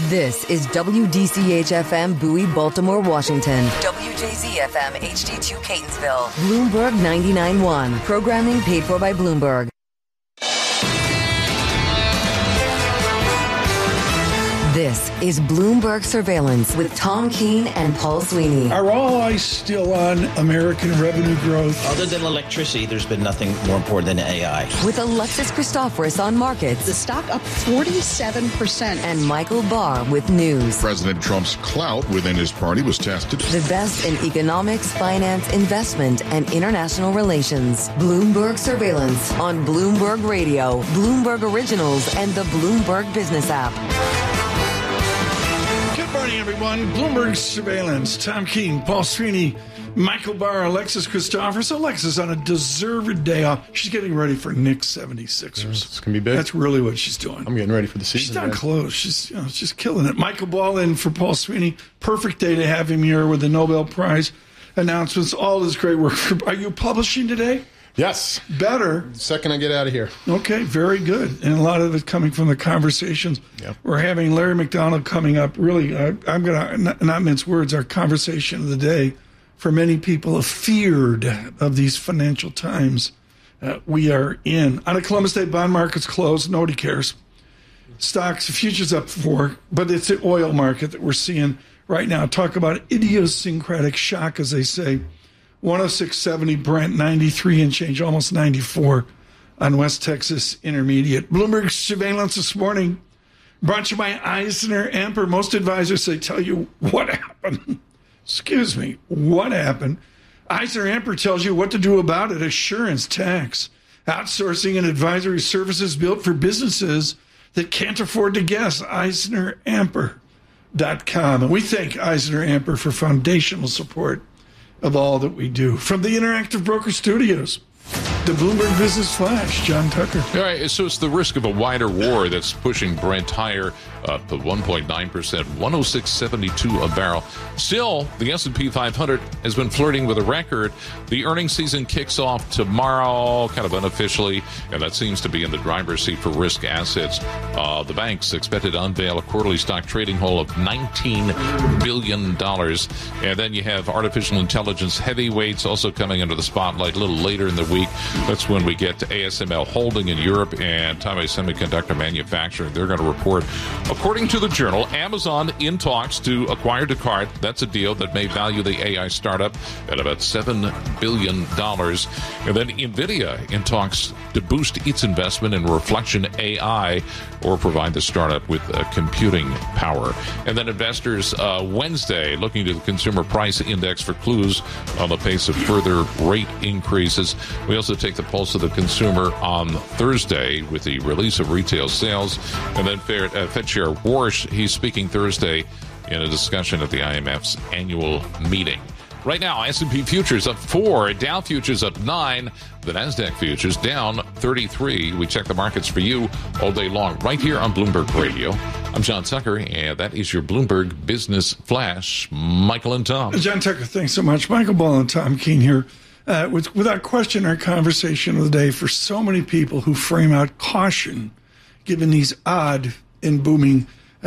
This is WDCH-FM Bowie, Baltimore, Washington. WJZ-FM HD2 Catonsville. Bloomberg 99.1. Programming paid for by Bloomberg. This is Bloomberg Surveillance with Tom Keene and Paul Sweeney. Are all eyes still on American revenue growth? Other than electricity, there's been nothing more important than AI. With Alexis Christoforous on markets. The stock up 47%. And Michael Barr with news. President Trump's clout within his party was tested. The best in economics, finance, investment, and international relations. Bloomberg Surveillance on Bloomberg Radio, Bloomberg Originals, and the Bloomberg Business app. Good morning, everyone. Bloomberg Surveillance. Tom Keene, Paul Sweeney, Michael Barr, Alexis Christoforous. Alexis on a deserved day off. She's getting ready for Knicks 76ers. It's going to be big. That's really what she's doing. I'm getting ready for the season. She's not close. She's killing it. Michael Ball in for Paul Sweeney. Perfect day to have him here with the Nobel Prize announcements. All his great work. Are you publishing today? Yes. Better. The second I get out of here. Okay, very good. And a lot of it coming from the conversations. Yep. We're having Larry McDonald coming up. Really, I'm going to not mince words. Our conversation of the day, for many people afeared of these financial times we are in. On a Columbus Day, bond market's closed. Nobody cares. Stocks, futures up 4, but it's the oil market that we're seeing right now. Talk about idiosyncratic shock, as they say. 106.70 Brent, 93 and change, almost 94 on West Texas Intermediate. Bloomberg Surveillance this morning brought to you by Eisner Amper. Most advisors, they tell you what happened. Excuse me, what happened? Eisner Amper tells you what to do about it. Assurance, tax, outsourcing, and advisory services built for businesses that can't afford to guess. EisnerAmper.com. And we thank Eisner Amper for foundational support of all that we do. From the Interactive Broker Studios, the Bloomberg Business Flash, John Tucker. All right, so it's the risk of a wider war that's pushing Brent higher, up to 1.9%, 106.72 a barrel. Still, the S&P 500 has been flirting with a record. The earnings season kicks off tomorrow, kind of unofficially, and that seems to be in the driver's seat for risk assets. The bank's expected to unveil a quarterly stock trading haul of $19 billion. And then you have artificial intelligence heavyweights also coming into the spotlight a little later in the week. That's when we get to ASML Holding in Europe and Taiwan Semiconductor Manufacturing. They're going to report. According to the Journal, Amazon in talks to acquire Descartes. That's a deal that may value the AI startup at about $7 billion. And then NVIDIA in talks to boost its investment in Reflection AI or provide the startup with computing power. And then investors Wednesday looking to the Consumer Price Index for clues on the pace of further rate increases. We also take the pulse of the consumer on Thursday with the release of retail sales. And then Fed Chair Warsh, he's speaking Thursday in a discussion at the IMF's annual meeting. Right now, S&P futures up 4, Dow futures up 9, the NASDAQ futures down 33. We check the markets for you all day long right here on Bloomberg Radio. I'm John Tucker, and that is your Bloomberg Business Flash. Michael and Tom. John Tucker, thanks so much. Michael Ball and Tom Keene here. Without question, our conversation of the day for so many people who frame out caution given these odd and booming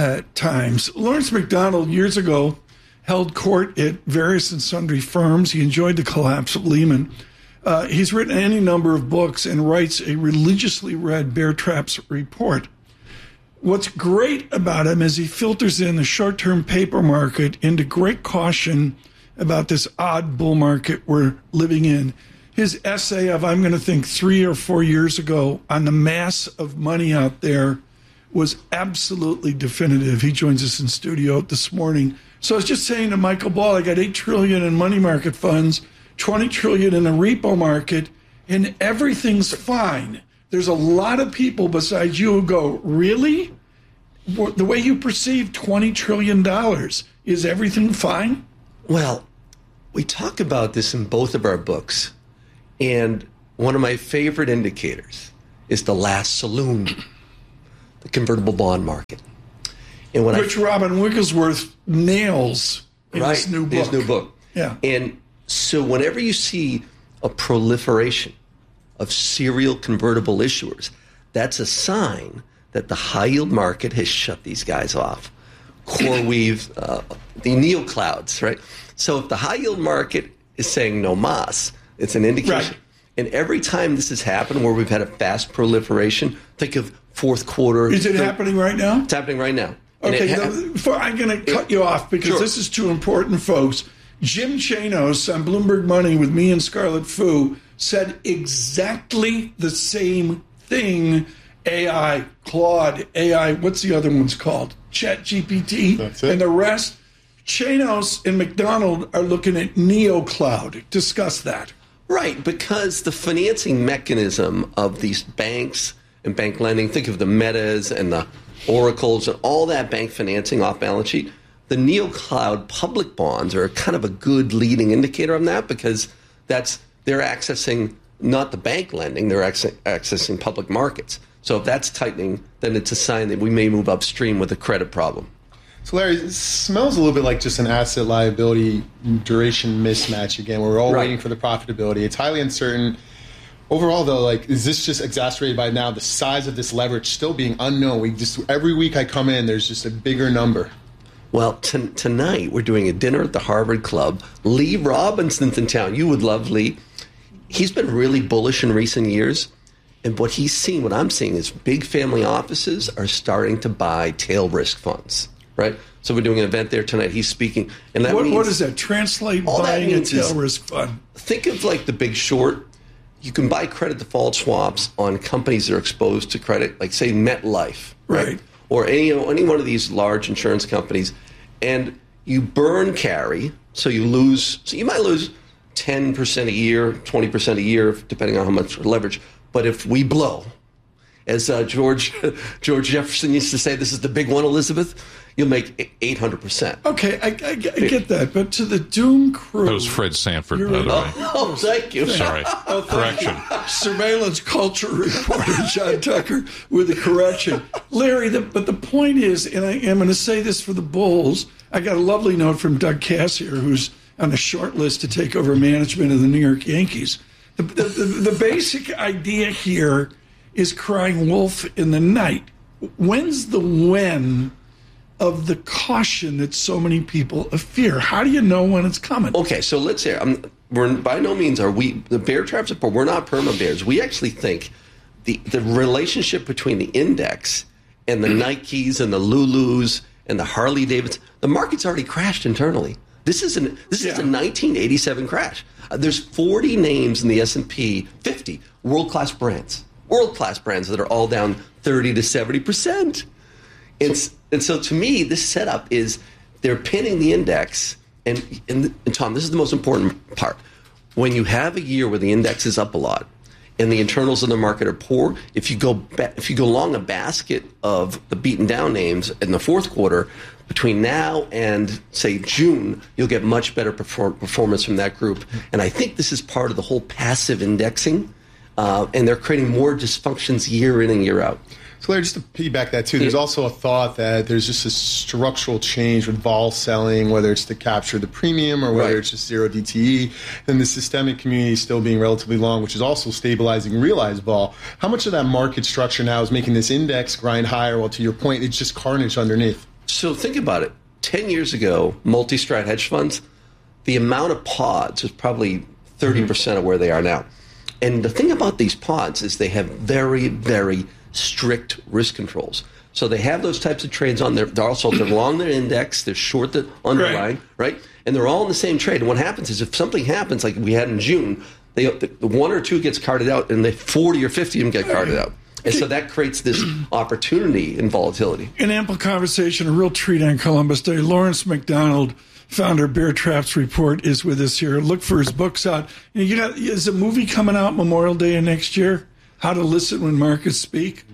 times. Lawrence McDonald, years ago, held court at various and sundry firms. He enjoyed the collapse of Lehman. He's written any number of books and writes a religiously read Bear Traps report. What's great about him is he filters in the short-term paper market into great caution about this odd bull market we're living in. His essay of, I'm going to think 3 or 4 years ago, on the mass of money out there was absolutely definitive. He joins us in studio this morning. So I was just saying to Michael Ball, I got $8 trillion in money market funds, $20 trillion in the repo market, and everything's fine. There's a lot of people besides you who go, really? The way you perceive $20 trillion, is everything fine? Well, we talk about this in both of our books, and one of my favorite indicators is the last saloon, the convertible bond market. And when Which Robin Wigglesworth nails in his new book. His new book. Yeah. And so whenever you see a proliferation of serial convertible issuers, that's a sign that the high yield market has shut these guys off. CoreWeave, the neoclouds, right? So if the high yield market is saying no mas, it's an indication. Right. And every time this has happened where we've had a fast proliferation, think of fourth quarter. Is it happening right now? It's happening right now. Okay, I'm going to cut you off because Sure. this is too important, folks. Jim Chanos on Bloomberg Money with me and Scarlett Fu said exactly the same thing. AI, Claude, AI, what's the other one's called? ChatGPT. That's it. And the rest. Chanos and McDonald are looking at NeoCloud. Discuss that. Right, because the financing mechanism of these banks and bank lending, think of the Metas and the Oracles and all that bank financing off balance sheet. The NeoCloud public bonds are kind of a good leading indicator on that because they're accessing not the bank lending, they're accessing public markets. So if that's tightening, then it's a sign that we may move upstream with a credit problem. So, Larry, it smells a little bit like just an asset liability duration mismatch again, where we're all waiting for the profitability. It's highly uncertain. Overall, though, like, is this just exacerbated by now the size of this leverage still being unknown? Every week I come in, there's just a bigger number. Well, tonight we're doing a dinner at the Harvard Club. Lee Robinson's in town. You would love Lee. He's been really bullish in recent years. And what I'm seeing is big family offices are starting to buy tail risk funds, right? So we're doing an event there tonight. He's speaking. And that means, what does that translate? Buying a tail risk fund. Think of like The Big Short. You can buy credit default swaps on companies that are exposed to credit, like say MetLife, right? Or any one of these large insurance companies, and you burn carry, so you might lose 10% a year, 20% a year, depending on how much leverage. But if we blow, as George Jefferson used to say, this is the big one, Elizabeth, you'll make 800%. Okay, I get that. But to the doom crew. That was Fred Sanford, by the way. Oh, thank you. Sorry. Correction. Surveillance culture reporter John Tucker with a correction. Larry, but the point is, and I am going to say this for the Bulls, I got a lovely note from Doug Cassier, who's on the short list to take over management of the New York Yankees. The basic idea here is crying wolf in the night. When's the when of the caution that so many people fear? How do you know when it's coming? Okay, so let's hear. We're by no means are we the bear traps are. We're not perma bears. We actually think the relationship between the index and the Nikes and the Lulus and the Harley Davidson, the market's already crashed internally. This is a 1987 crash. There's 40 names in the S&P 50 world-class brands that are all down 30 to 70%. And so to me, this setup is they're pinning the index. And Tom, this is the most important part. When you have a year where the index is up a lot and the internals of the market are poor, if you go long a basket of the beaten down names in the fourth quarter, between now and, say, June, you'll get much better performance from that group. And I think this is part of the whole passive indexing, and they're creating more dysfunctions year in and year out. So, Larry, just to piggyback that, too, there's also a thought that there's just a structural change with vol selling, whether it's to capture the premium or whether it's just zero DTE, and the systemic community still being relatively long, which is also stabilizing realized vol. How much of that market structure now is making this index grind higher, while, to your point, it's just carnage underneath? So think about it. 10 years ago, multi-strat hedge funds, the amount of pods was probably 30% of where they are now. And the thing about these pods is they have very, very strict risk controls. So they have those types of trades on there. They're long their index, they're short the underlying, right? And they're all in the same trade. And what happens is if something happens like we had in June, the one or two gets carted out and the 40 or 50 of them get carted out. And so that creates this opportunity in volatility. An ample conversation, a real treat on Columbus Day. Lawrence McDonald, founder of Bear Traps Report, is with us here. Look for his books out. Is a movie coming out Memorial Day of next year? How to Listen When Markets Speak?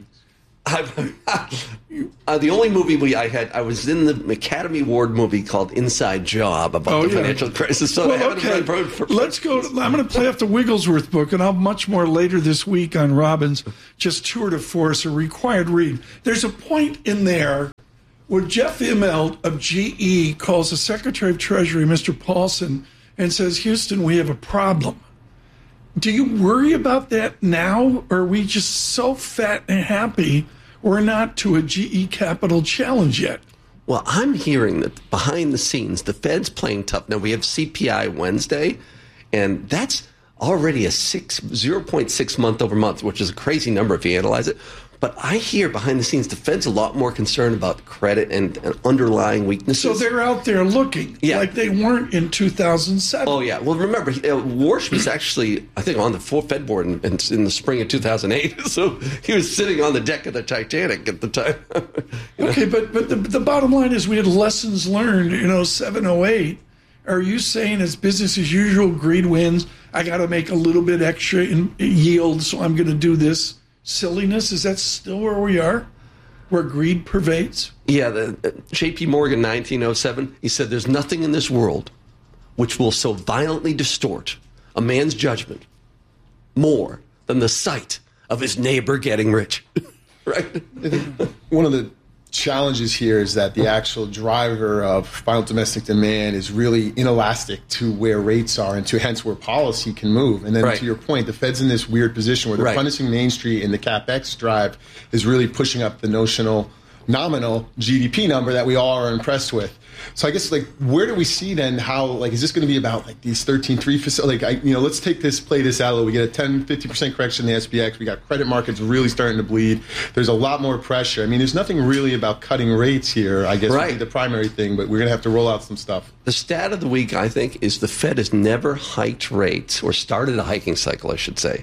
The only movie I was in the Academy Award movie called Inside Job about the financial crisis. So let's go. I'm going to play off the Wigglesworth book, and I'll have much more later this week on Robbins. Just tour de force, a required read. There's a point in there where Jeff Immelt of GE calls the Secretary of Treasury, Mr. Paulson, and says, Houston, we have a problem. Do you worry about that now, or are we just so fat and happy we're not to a GE Capital challenge yet? Well, I'm hearing that behind the scenes, the Fed's playing tough. Now, we have CPI Wednesday, and that's already a 0.6 month over month, which is a crazy number if you analyze it. But I hear behind the scenes, the Fed's a lot more concerned about credit and underlying weaknesses. So they're out there looking like they weren't in 2007. Oh, yeah. Well, remember, Warsh was actually, I think, on the Fed board in the spring of 2008. So he was sitting on the deck of the Titanic at the time. Okay, but the bottom line is we had lessons learned in 07, 08. Are you saying it's business as usual, greed wins, I got to make a little bit extra in yield, so I'm going to do this silliness? Is that still where we are, where greed pervades? Yeah, J.P. Morgan, 1907, he said, there's nothing in this world which will so violently distort a man's judgment more than the sight of his neighbor getting rich. Right? One of the challenges here is that the actual driver of final domestic demand is really inelastic to where rates are and to hence where policy can move. And then to your point, the Fed's in this weird position where they're punishing Main Street, and the CapEx drive is really pushing up the nominal GDP number that we all are impressed with. So I guess, where do we see then how, is this going to be about, these 13.3 facilities? Let's play this out a little. We get a 10, 50% correction in the SPX. We got credit markets really starting to bleed. There's a lot more pressure. I mean, there's nothing really about cutting rates here, I guess, would be the primary thing, but we're going to have to roll out some stuff. The stat of the week, I think, is the Fed has never hiked rates, or started a hiking cycle, I should say,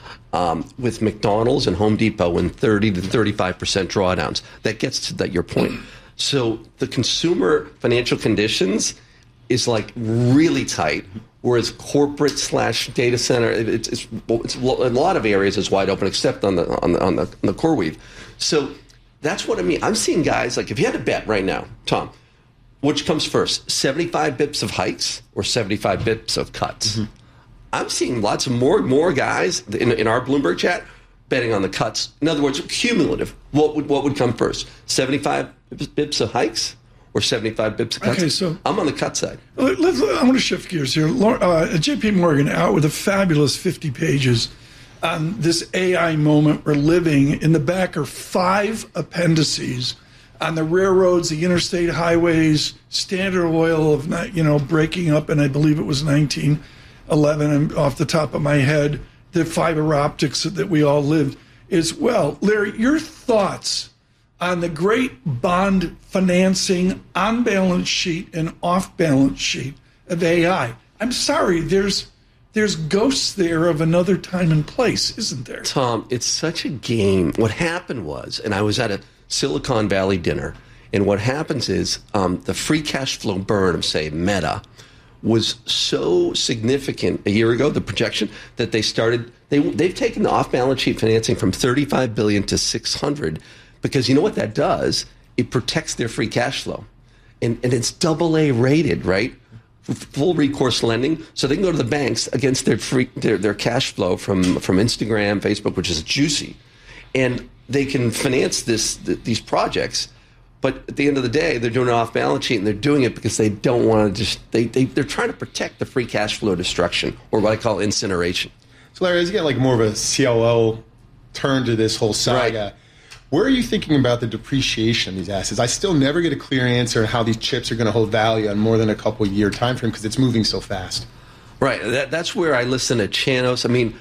with McDonald's and Home Depot in 30 to 35% drawdowns. That gets to your point. So the consumer financial conditions is really tight, whereas corporate / data center, it's a lot of areas is wide open except on the core weave. So that's what I mean. I'm seeing guys if you had to bet right now, Tom, which comes first, 75 bips of hikes or 75 bips of cuts? Mm-hmm. I'm seeing lots of more guys in our Bloomberg chat betting on the cuts. In other words, cumulative. What would come first? 75 bips of hikes or 75 bips of cuts? Okay, so I'm on the cut side. I want to shift gears here. J.P. Morgan out with a fabulous 50 pages on this AI moment we're living. In the back are 5 appendices on the railroads, the interstate highways, Standard Oil of breaking up, and I believe it was 1911 off the top of my head, the fiber optics that we all lived as well. Larry, your thoughts on the great bond financing on balance sheet and off balance sheet of AI. I'm sorry, there's ghosts there of another time and place, isn't there? Tom, it's such a game. What happened was, and I was at a Silicon Valley dinner, and what happens is the free cash flow burn of, say, Meta was so significant a year ago, the projection, that they've taken the off-balance sheet financing from $35 billion to $600, because you know what that does? It protects their free cash flow. And it's AA rated, right? Full recourse lending, so they can go to the banks against their cash flow from Instagram, Facebook, which is juicy. And they can finance these projects. But at the end of the day, they're doing it off balance sheet, and they're doing it because they don't want to they're trying to protect the free cash flow destruction, or what I call incineration. So Larry, as you get more of a CLO turn to this whole saga, where are you thinking about the depreciation of these assets? I still never get a clear answer on how these chips are going to hold value on more than a couple year time frame because it's moving so fast. Right. That's where I listen to Chanos. I mean,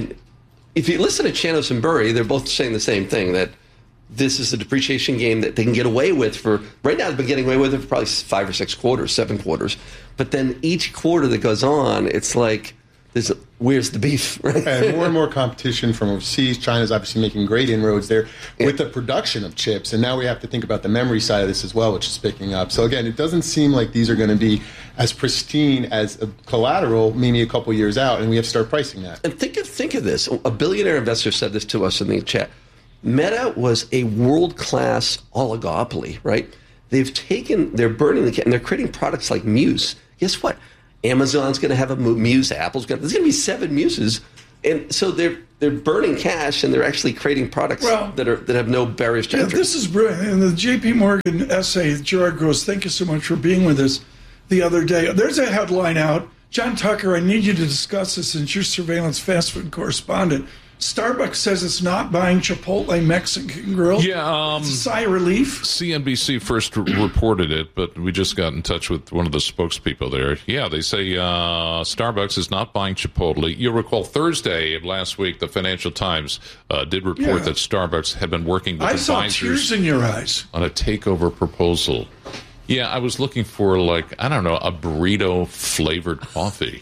if you listen to Chanos and Burry, they're both saying the same thing, that this is a depreciation game that they can get away with for, right now they've been getting away with it for probably 5 or 6 quarters, 7 quarters. But then each quarter that goes on, it's like, where's the beef? Right? And more competition from overseas. China's obviously making great inroads there with the production of chips. And now we have to think about the memory side of this as well, which is picking up. So again, it doesn't seem like these are going to be as pristine as a collateral maybe a couple years out, and we have to start pricing that. And think of this. A billionaire investor said this to us in the chat. Meta was a world-class oligopoly, right? They're burning the cat, and they're creating products like Muse. Guess what? Amazon's going to have a Muse. There's going to be 7 Muses, and so they're burning cash, and they're actually creating products that have no barriers to entry. This is brilliant. In the J.P. Morgan essay, Gerard Gross, thank you so much for being with us the other day. There's a headline out. John Tucker, I need you to discuss this since you're surveillance fast food correspondent. Starbucks says it's not buying Chipotle Mexican Grill. Yeah, it's a sigh of relief. CNBC first reported it, but we just got in touch with one of the spokespeople there. Yeah, they say Starbucks is not buying Chipotle. You'll recall Thursday of last week, the Financial Times did report that Starbucks had been working with advisors. I saw tears in your eyes. On a takeover proposal. Yeah, I was looking for, like, I don't know, a burrito-flavored coffee.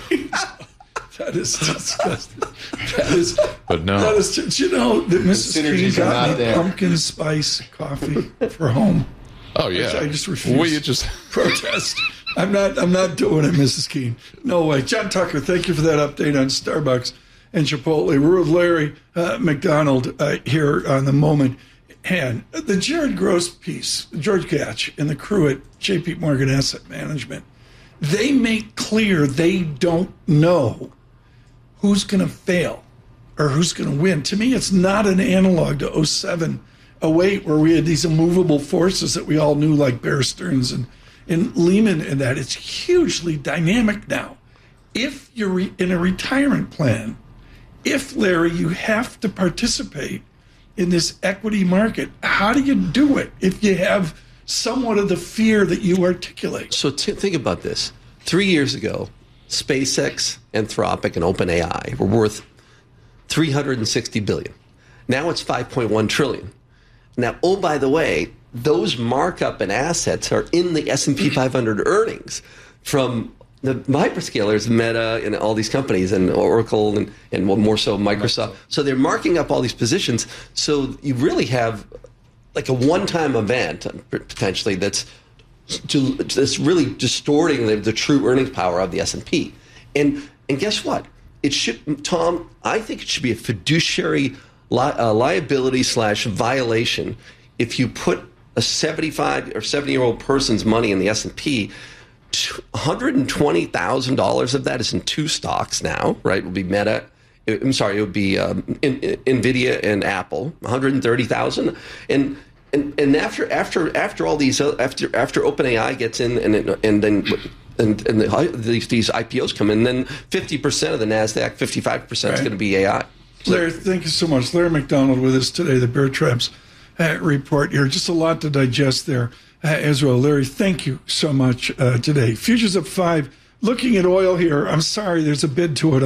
That is disgusting. That is, but no. That is, you know that Mrs. King got me pumpkin spice coffee for home. Oh yeah, I just refuse. Will you just protest? I'm not doing it, Mrs. Keene. No way. John Tucker, thank you for that update on Starbucks and Chipotle. We're with Larry McDonald here on The Moment. And the Jared Gross piece, George Gatch and the crew at JP Morgan Asset Management, they make clear they don't know who's going to fail or who's going to win. To me, it's not an analog to 07, 08, where we had these immovable forces that we all knew, like Bear Stearns and Lehman, and that. It's hugely dynamic now. If you're in a retirement plan, if, Larry, you have to participate in this equity market, how do you do it if you have somewhat of the fear that you articulate? So think about this. 3 years ago, SpaceX, Anthropic, and OpenAI were worth $360 billion. Now it's $5.1 trillion. Now, oh, by the way, those markup in assets are in the S&P 500 earnings from the hyperscalers, Meta, and all these companies, and Oracle, and more so Microsoft. So they're marking up all these positions. So you really have like a one-time event, potentially, that's really distorting the true earnings power of the S&P. And guess what? It should, Tom, I think it should be a fiduciary liability / violation if you put a 75 or 70-year-old person's money in the S&P. $120,000 of that is in two stocks now, right? It will be Meta. I'm sorry, it would be NVIDIA and Apple. $130,000, and after all these after OpenAI gets in and these IPOs come in, then 50% of the Nasdaq, 55% is going to be AI. Larry, thank you so much. Larry McDonald with us today, the Bear Traps report here. Just a lot to digest there as well. Larry, thank you so much today. Futures up 5. Looking at oil here, I'm sorry, there's a bid to it,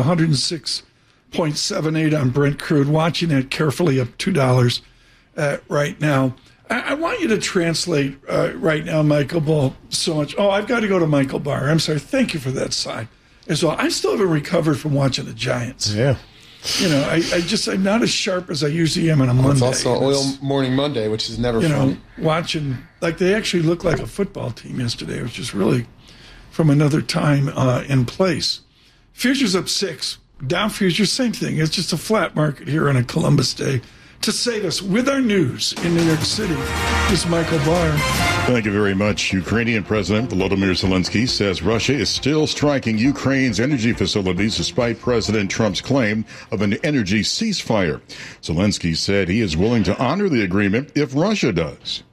106.78 on Brent crude. Watching that carefully, up $2 right now. I want you to translate right now, Michael Ball, so much. Oh, I've got to go to Michael Barr. I'm sorry. Thank you for that sign as well. I still haven't recovered from watching the Giants. Yeah. You know, I'm not as sharp as I usually am on a Monday. It's also Oil Morning Monday, which is never fun. Watching, like, they actually looked like a football team yesterday, which is really from another time and place. Futures up 6. Dow futures, same thing. It's just a flat market here on a Columbus day. To save us with our news in New York City is Michael Barr. Thank you very much. Ukrainian President Volodymyr Zelensky says Russia is still striking Ukraine's energy facilities despite President Trump's claim of an energy ceasefire. Zelensky said he is willing to honor the agreement if Russia does.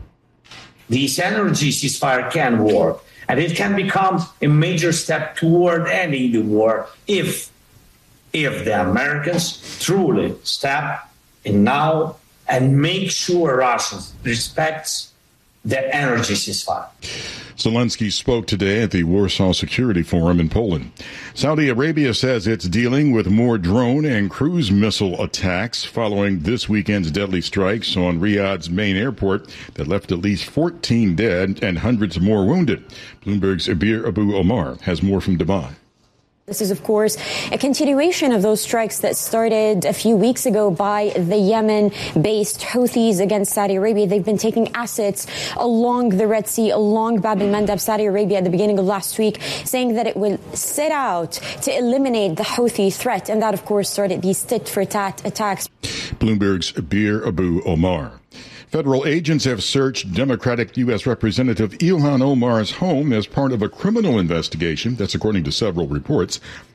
This energy ceasefire can work, and it can become a major step toward ending the war if the Americans truly step in now and make sure Russia respects the energy ceasefire. Zelensky spoke today at the Warsaw Security Forum in Poland. Saudi Arabia says it's dealing with more drone and cruise missile attacks following this weekend's deadly strikes on Riyadh's main airport that left at least 14 dead and hundreds more wounded. Bloomberg's Abir Abu Omar has more from Dubai. This is, of course, a continuation of those strikes that started a few weeks ago by the Yemen-based Houthis against Saudi Arabia. They've been taking assets along the Red Sea, along Bab el-Mandab, Saudi Arabia, at the beginning of last week, saying that it will set out to eliminate the Houthi threat. And that, of course, started these tit-for-tat attacks. Bloomberg's Abir Abu Omar. Federal agents have searched Democratic U.S. Representative Ilhan Omar's home as part of a criminal investigation. That's according to several reports.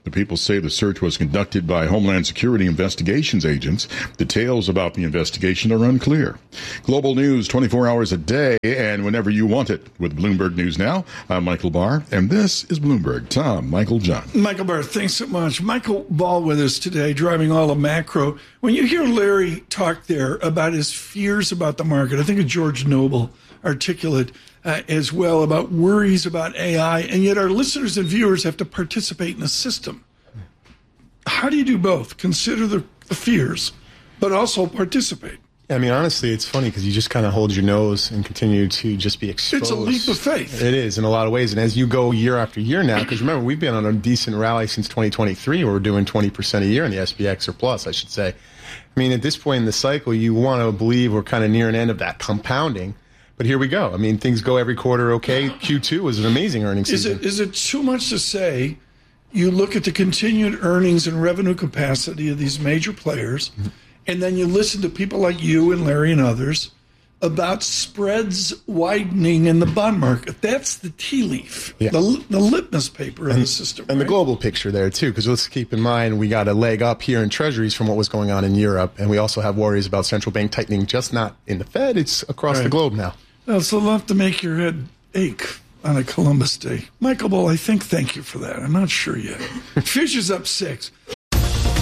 The people say the search was conducted by Homeland Security investigations agents. Details about the investigation are unclear. Global news 24 hours a day and whenever you want it. With Bloomberg News Now, I'm Michael Barr, and this is Bloomberg. Tom, Michael, John. Michael Barr, thanks so much. Michael Ball with us today, driving all the macro. When you hear Larry talk there about his fears about the market, I think of George Noble, articulate as well, about worries about AI, and yet our listeners and viewers have to participate in the system. How do you do both? Consider the fears, but also participate. I mean, honestly, it's funny because you just kind of hold your nose and continue to just be exposed. It's a leap of faith. It is in a lot of ways. And as you go year after year now, because remember, we've been on a decent rally since 2023 where we're doing 20% a year in the SPX or plus, I should say. I mean, at this point in the cycle, you want to believe we're kind of near an end of that compounding. But here we go. I mean, things go every quarter okay. Q2 was an amazing earnings season. Is it too much to say you look at the continued earnings and revenue capacity of these major players, and then you listen to people like you and Larry and others about spreads widening in the bond market? That's the tea leaf, the litmus paper of the system. And the global picture there, too, because let's keep in mind we got a leg up here in treasuries from what was going on in Europe, and we also have worries about central bank tightening, just not in the Fed, it's across the globe now. Well, it's enough to make your head ache on a Columbus Day. Michael Ball, thank you for that. I'm not sure yet. Futures up 6.